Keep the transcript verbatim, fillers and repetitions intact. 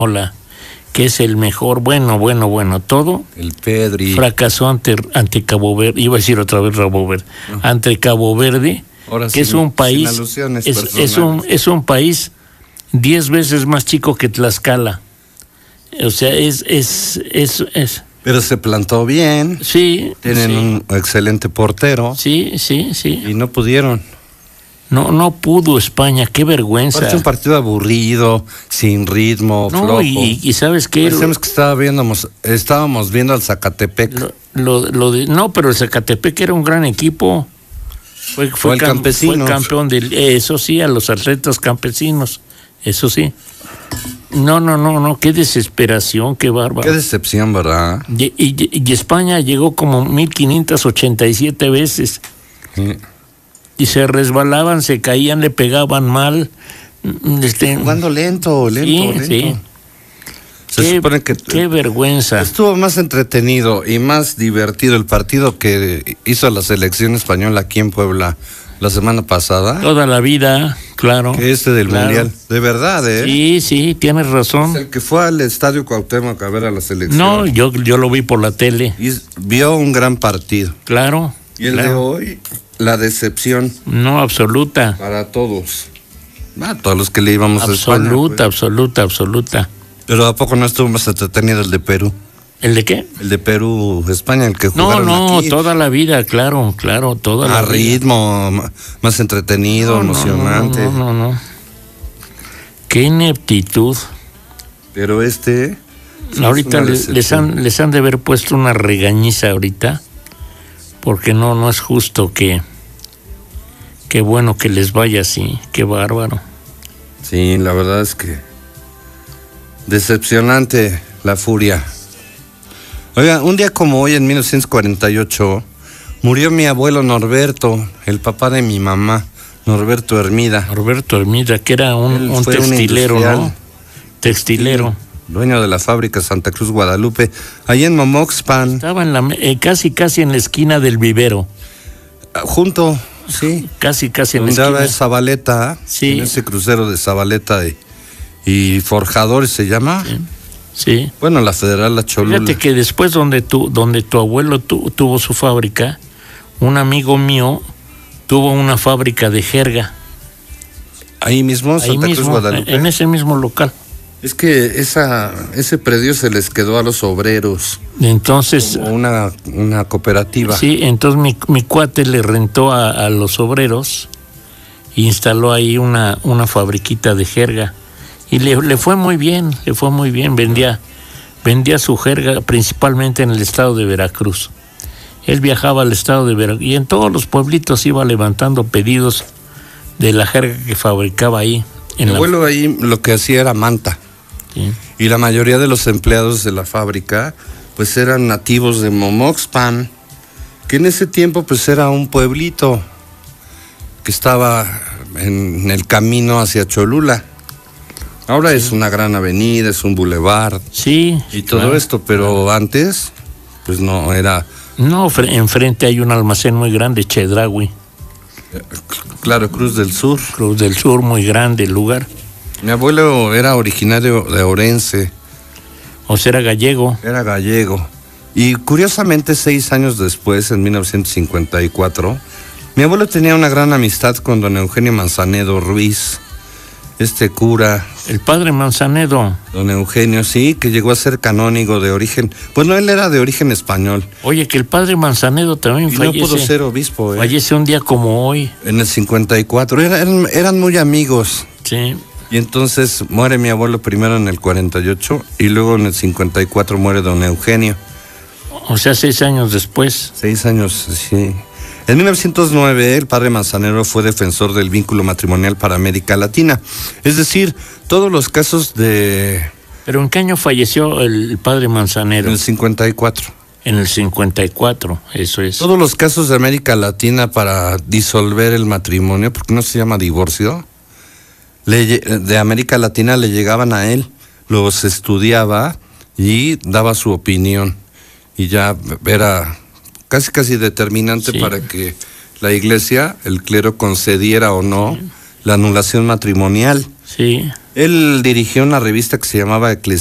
Hola, que es el mejor, bueno, bueno, bueno, todo. El Pedri. Fracasó ante, ante Cabo Verde, iba a decir otra vez Cabo Verde, uh-huh. ante Cabo Verde, Ahora que sin, es un país, es, es, un, es un país diez veces más chico que Tlaxcala. O sea, es, es, es, es. Pero se plantó bien. Sí. Tienen sí. un excelente portero. Sí, sí, sí. Y no pudieron. No, no pudo España, qué vergüenza. Parece un partido aburrido, sin ritmo, no, flojo. Y, y ¿sabes qué? Pensamos que estaba viéndonos, estábamos viendo al Zacatepec. Lo, lo, lo de, no, pero el Zacatepec era un gran equipo. Fue, fue, fue, el cam, fue campeón del... Eso sí, a los atletas campesinos, eso sí. No, no, no, no, qué desesperación, qué bárbaro. Qué decepción, ¿verdad? Y, y, y España llegó como mil quinientas ochenta y siete veces. Sí. Y se resbalaban, se caían, le pegaban mal. Este, Jugando lento, lento, sí, lento. Sí. Se qué, supone que qué vergüenza. Estuvo más entretenido y más divertido el partido que hizo la selección española aquí en Puebla la semana pasada. Toda la vida, claro. Que este del claro. Mundial. De verdad, ¿eh? Sí, sí, tienes razón. Es el que fue al Estadio Cuauhtémoc a ver a la selección. No, yo, yo lo vi por la tele. Y vio un gran partido. Claro. Y el claro. de hoy, la decepción. No, absoluta. Para todos. A todos los que le íbamos absoluta, a España. Absoluta, pues. absoluta, absoluta. Pero ¿a poco no estuvo más entretenido el de Perú? ¿El de qué? El de Perú, España, el que jugaron No, no, aquí. toda la vida, claro, claro, toda la A vida. ritmo, más entretenido, no, emocionante. No, no, no, no. Qué ineptitud. Pero este... Ahorita les, les, han, les han de haber puesto una regañiza ahorita, porque no, no es justo que... Qué bueno que les vaya así, qué bárbaro. Sí, la verdad es que... Decepcionante la furia. Oiga, un día como hoy, en mil novecientos cuarenta y ocho, murió mi abuelo Norberto, el papá de mi mamá, Norberto Hermida. Norberto Hermida, que era un, un textilero, un ¿no? Textilero. Sí, dueño de la fábrica Santa Cruz Guadalupe, allá en Momoxpan. Estaba en la, eh, casi, casi en la esquina del vivero. Junto, sí. Casi, casi en la esquina. Donde Zabaleta, sí. En ese crucero de Zabaleta y, y Forjadores se llama. Sí. Sí. Bueno, la Federal La Cholula. Fíjate que después donde tu, donde tu abuelo tu, tuvo su fábrica, un amigo mío tuvo una fábrica de jerga. Ahí mismo, Ahí Santa mismo, Cruz Guadalupe. En ese mismo local. Es que esa, ese predio se les quedó a los obreros. Entonces. Como una, una cooperativa. Sí, entonces mi, mi cuate le rentó a, a los obreros e instaló ahí una, una fabriquita de jerga. Y le, le fue muy bien, le fue muy bien, vendía, vendía su jerga principalmente en el estado de Veracruz. Él viajaba al estado de Veracruz y en todos los pueblitos iba levantando pedidos de la jerga que fabricaba ahí. En Mi abuelo la... ahí lo que hacía era manta. Sí. Y la mayoría de los empleados de la fábrica pues eran nativos de Momoxpan, que en ese tiempo pues era un pueblito que estaba en el camino hacia Cholula. Ahora sí. Es una gran avenida, es un bulevar. Sí. Y todo claro, esto, pero claro. Antes, pues no era... No, enfrente hay un almacén muy grande, Chedraui. Claro, Cruz del Sur. Cruz del Sur, muy grande el lugar. Mi abuelo era originario de Orense. O sea, era gallego. Era gallego. Y curiosamente, seis años después, en mil novecientos cincuenta y cuatro, mi abuelo tenía una gran amistad con don Eugenio Manzanedo Ruiz. Este cura. El padre Manzanedo. Don Eugenio, sí, que llegó a ser canónigo de origen. Bueno, él era de origen español. Oye, que el padre Manzanedo también y fallece. No pudo ser obispo, ¿eh? Fallece un día como hoy. En el cincuenta y cuatro. Eran, eran muy amigos. Sí. Y entonces muere mi abuelo primero en el cuarenta y ocho y luego en el cincuenta y cuatro muere don Eugenio. O sea, seis años después. Seis años, sí. En mil novecientos nueve, el padre Manzanero fue defensor del vínculo matrimonial para América Latina. Es decir, todos los casos de... ¿Pero en qué año falleció el padre Manzanero? En el cincuenta y cuatro. En el cincuenta y cuatro, eso es. Todos los casos de América Latina para disolver el matrimonio, porque no se llama divorcio, le, de América Latina le llegaban a él, los estudiaba y daba su opinión. Y ya era... casi casi determinante sí. Para que la iglesia, el clero, concediera o no sí. La anulación matrimonial. Sí. Él dirigió una revista que se llamaba Eclesiastés.